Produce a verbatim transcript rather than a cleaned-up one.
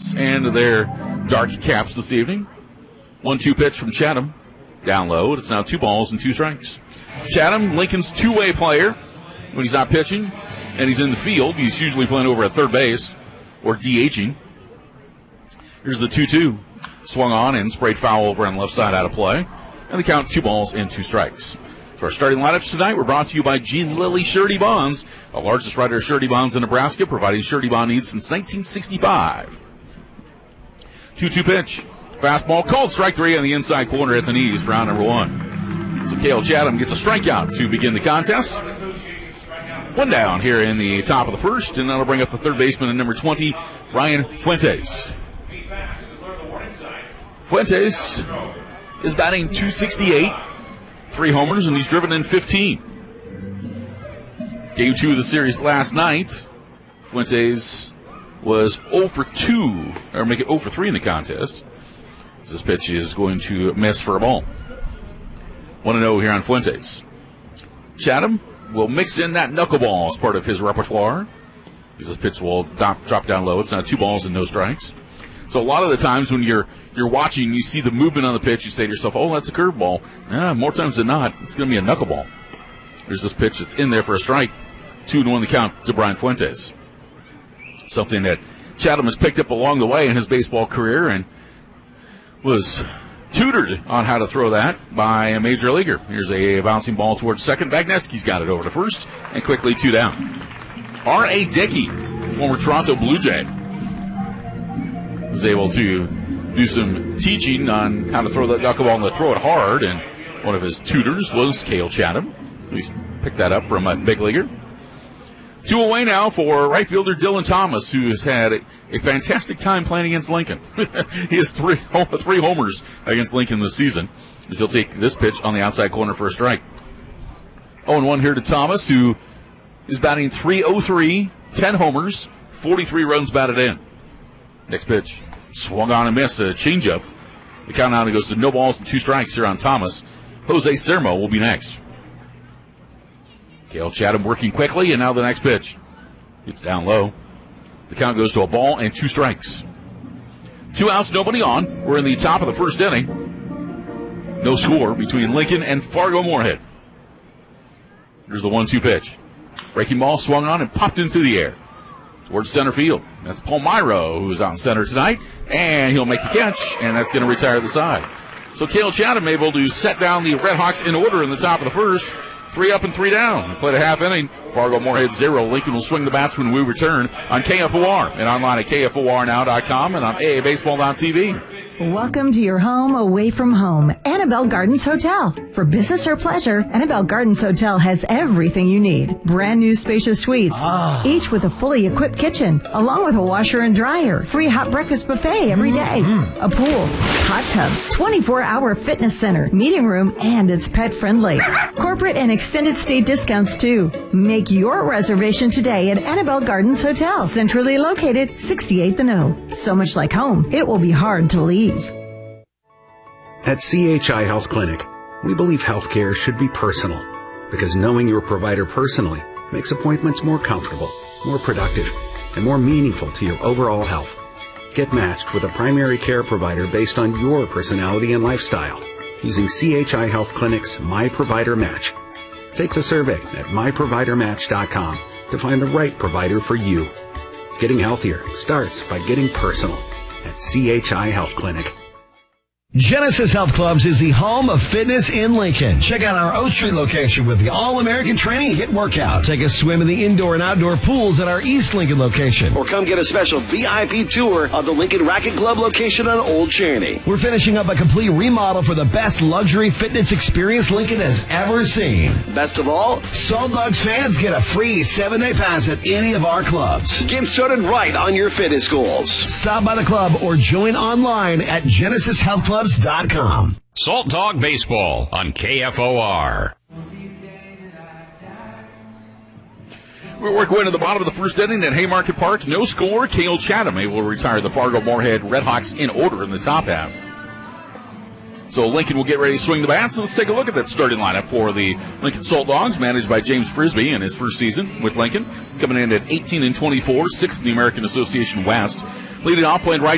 Knights and their dark caps this evening. one two pitch from Chatham. Down low. It's now two balls and two strikes. Chatham, Lincoln's two-way player when he's not pitching and he's in the field. He's usually playing over at third base or DHing. Here's the two two. Swung on and sprayed foul over on the left side out of play. And the count, two balls and two strikes. So our starting lineups tonight were brought to you by G. Lilly Surety Bonds, the largest writer of surety bonds in Nebraska, providing surety bond needs since nineteen sixty-five. two two pitch. Fastball called, strike three on the inside corner at the knees for round number one. So Cale Chatham gets a strikeout to begin the contest. One down here in the top of the first, and that'll bring up the third baseman at number twenty, Ryan Fuentes. Fuentes is batting two sixty-eight, three homers, and he's driven in fifteen. Game two of the series last night, Fuentes was oh for two, or make it oh for three in the contest. This pitch is going to miss for a ball. one and oh here on Fuentes. Chatham will mix in that knuckleball as part of his repertoire. This pitch will drop, drop down low. It's now two balls and no strikes. So a lot of the times when you're you're watching, you see the movement on the pitch, you say to yourself, oh, that's a curveball. Yeah, more times than not, it's going to be a knuckleball. There's this pitch that's in there for a strike. Two and one the count to Brian Fuentes. Something that Chatham has picked up along the way in his baseball career and was tutored on how to throw that by a major leaguer. Here's a bouncing ball towards second. Bagneski's got it over to first, and quickly two down. R A. Dickey, former Toronto Blue Jay, was able to do some teaching on how to throw that knuckleball and to throw it hard, and one of his tutors was Cale Chatham. He's picked that up from a big leaguer. Two away now for right fielder Dylan Thomas, who has had a, a fantastic time playing against Lincoln. He has three, three homers against Lincoln this season, as he'll take this pitch on the outside corner for a strike. oh and one here to Thomas, who is batting three oh three, ten homers, forty-three runs batted in. Next pitch, swung on and missed, a changeup. The count now goes to no balls and two strikes here on Thomas. Jose Sermo will be next. Cale Chatham working quickly, and now the next pitch. It's down low. The count goes to a ball and two strikes. Two outs, nobody on. We're in the top of the first inning. No score between Lincoln and Fargo-Moorhead. Here's the one two pitch. Breaking ball swung on and popped into the air towards center field. That's Palmyro, who's out in center tonight, and he'll make the catch, and that's going to retire the side. So Cale Chatham able to set down the Red Hawks in order in the top of the first. Three up and three down. Played a half inning. Fargo-Moorhead zero. Lincoln will swing the bats when we return on K F O R and online at K F O R now dot com and on A A baseball dot T V. Welcome to your home away from home, Annabelle Gardens Hotel. For business or pleasure, Annabelle Gardens Hotel has everything you need. Brand new spacious suites, oh. each with a fully equipped kitchen, along with a washer and dryer, free hot breakfast buffet every day, mm-hmm. a pool, hot tub, twenty-four hour fitness center, meeting room, and it's pet friendly. Corporate and extended stay discounts too. Make your reservation today at Annabelle Gardens Hotel, centrally located sixty-eighth and O. So much like home, it will be hard to leave. At C H I Health Clinic, we believe healthcare should be personal because knowing your provider personally makes appointments more comfortable, more productive, and more meaningful to your overall health. Get matched with a primary care provider based on your personality and lifestyle using C H I Health Clinic's My Provider Match. Take the survey at my provider match dot com to find the right provider for you. Getting healthier starts by getting personal at C H I Health Clinic. Genesis Health Clubs is the home of fitness in Lincoln. Check out our O Street location with the All-American Training Hit Workout. Take a swim in the indoor and outdoor pools at our East Lincoln location. Or come get a special V I P tour of the Lincoln Racket Club location on Old Cheney. We're finishing up a complete remodel for the best luxury fitness experience Lincoln has ever seen. Best of all, Salt Dogs fans get a free seven-day pass at any of our clubs. Get started right on your fitness goals. Stop by the club or join online at genesis health club dot com. Salt Dog Baseball on K F O R. We're working to the bottom of the first inning at Haymarket Park. No score. Cale Chatham will retire the Fargo-Moorhead Redhawks in order in the top half. So Lincoln will get ready to swing the bats. So let's take a look at that starting lineup for the Lincoln Salt Dogs, managed by James Frisbee in his first season with Lincoln, coming in at eighteen and twenty-four, sixth in the American Association West. Leading off, playing right